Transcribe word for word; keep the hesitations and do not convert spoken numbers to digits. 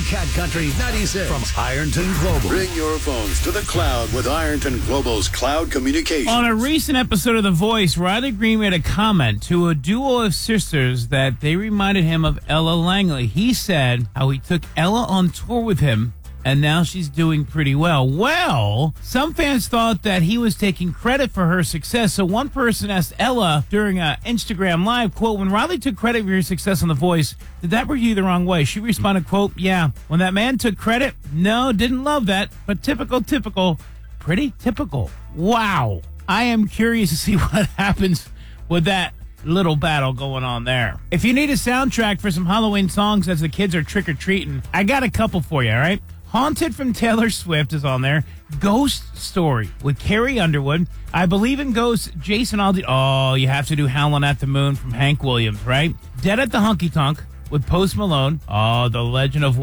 Cat Country ninety-six from Ironton Global. Bring your phones to the cloud with Ironton Global's cloud communication. On a recent episode of The Voice, Riley Green made a comment to a duo of sisters that they reminded him of Ella Langley. He said how he took Ella on tour with him, and now she's doing pretty well. Well, some fans thought that he was taking credit for her success. So one person asked Ella during an Instagram Live, quote, when Riley took credit for your success on The Voice, did that rub you the wrong way? She responded, quote, yeah. When that man took credit, no, didn't love that. But typical, typical, pretty typical. Wow. I am curious to see what happens with that little battle going on there. If you need a soundtrack for some Halloween songs as the kids are trick-or-treating, I got a couple for you, all right? Haunted from Taylor Swift is on there. Ghost Story with Carrie Underwood. I Believe in Ghosts, Jason Aldean. Oh, you have to do Howlin' at the Moon from Hank Williams, right? Dead at the Honky Tonk with Post Malone. Oh, The Legend of